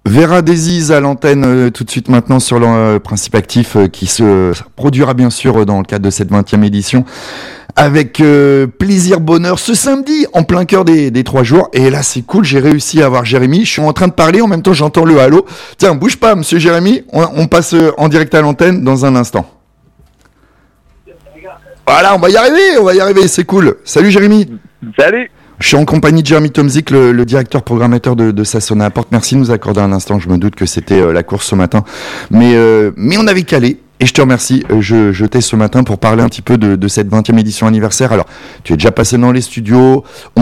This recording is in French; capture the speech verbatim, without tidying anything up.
Vera Desiz à l'antenne euh, tout de suite maintenant sur le euh, Principe Actif euh, qui se produira bien sûr euh, dans le cadre de cette vingtième édition avec euh, plaisir, bonheur ce samedi en plein cœur des, des trois jours. Et là c'est cool, j'ai réussi à avoir Jérémy, je suis en train de parler, en même temps j'entends le halo. Tiens, bouge pas monsieur Jérémy, on, on passe euh, en direct à l'antenne dans un instant. Voilà, on va y arriver, on va y arriver, c'est cool. Salut Jérémy. Salut. Je suis en compagnie de Jérémy Tomzik, le, le directeur programmateur de, de Sassona Apporte. Merci de nous accorder un instant. Je me doute que c'était euh, la course ce matin. Mais, euh, mais on avait calé. Et je te remercie. Je, je t'ai ce matin pour parler un petit peu de, de cette vingtième édition anniversaire. Alors, tu es déjà passé dans les studios. On